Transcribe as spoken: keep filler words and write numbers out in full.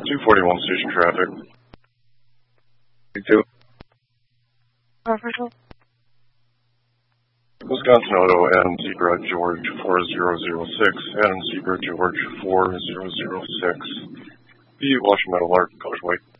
two forty-one station traffic. Two. Official. Wisconsin Auto, Adam Zebra George four zero zero six, Adam Zebra George four zero zero six. B. Washington Metal Lark, colors white.